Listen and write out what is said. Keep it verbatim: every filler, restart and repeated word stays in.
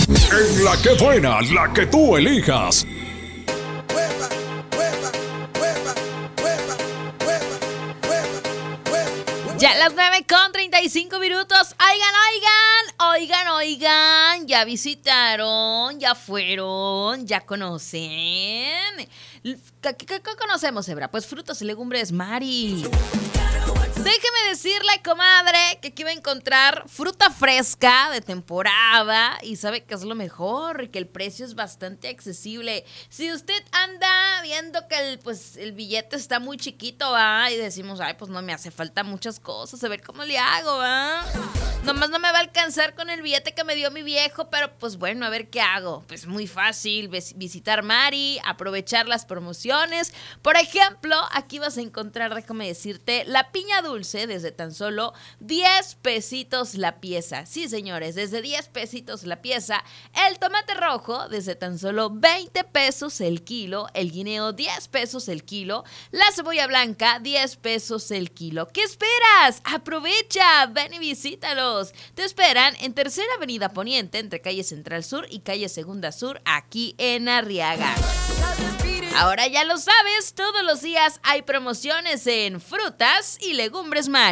En la que buena, la que tú elijas. Ya las nueve con treinta y cinco minutos. Oigan, oigan, oigan, oigan. Ya visitaron, ya fueron, ya conocen. ¿Qué, qué, qué conocemos, Zebra? Pues frutas y legumbres Mari. Déjeme decirle, comadre, que aquí va a encontrar fruta fresca de temporada y sabe que es lo mejor, que el precio es bastante accesible. Si usted anda viendo que el, pues, el billete está muy chiquito, ¿va? Y decimos, ay, pues no me hace falta muchas cosas, a ver cómo le hago, ¿va? Nomás no me va a alcanzar con el billete que me dio mi viejo, pero pues bueno, a ver qué hago. Pues muy fácil, visitar Mari, aprovechar las promociones. Por ejemplo, aquí vas a encontrar, déjame decirte, la piña dulce desde tan solo diez pesitos la pieza. Sí, señores, desde diez pesitos la pieza. El tomate rojo desde tan solo veinte pesos el kilo. El guineo diez pesos el kilo. La cebolla blanca diez pesos el kilo. ¿Qué esperas? Aprovecha, ven y visítalos. Te esperan en Tercera Avenida Poniente, entre calle Central Sur y calle Segunda Sur, aquí en Arriaga. Ahora ya lo sabes, todos los días hay promociones en frutas y legumbres Mari.